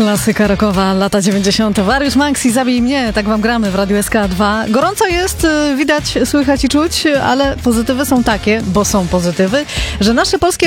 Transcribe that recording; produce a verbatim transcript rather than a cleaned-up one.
Klasyka rockowa, lata dziewięćdziesiąte. Warius Manxi, Zabij mnie, tak wam gramy w Radiu S K dwa. Gorąco jest, widać, słychać i czuć, ale pozytywy są takie, bo są pozytywy, że nasze polskie